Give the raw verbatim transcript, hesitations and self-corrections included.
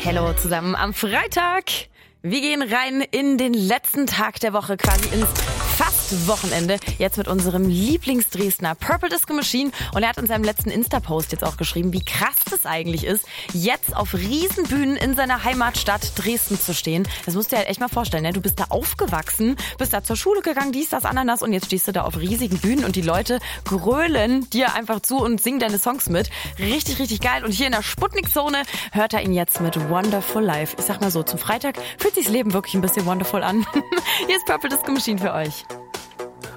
Hello zusammen am Freitag. Wir gehen rein in den letzten Tag der Woche, quasi ins Fast-Wochenende. Jetzt mit unserem Lieblings-Dresdner Purple Disco Machine. Und er hat in seinem letzten Insta-Post jetzt auch geschrieben, wie krass das eigentlich ist, jetzt auf Riesenbühnen in seiner Heimatstadt Dresden zu stehen. Das musst du dir halt echt mal vorstellen, ne? Du bist da aufgewachsen, bist da zur Schule gegangen, dies, das, Ananas, und jetzt stehst du da auf riesigen Bühnen und die Leute grölen dir einfach zu und singen deine Songs mit. Richtig, richtig geil. Und hier in der Sputnik-Zone hört er ihn jetzt mit Wonderful Life. Ich sag mal so, zum Freitag fühlt sich das Leben wirklich ein bisschen wonderful an. Hier ist Purple Disco Machine für euch.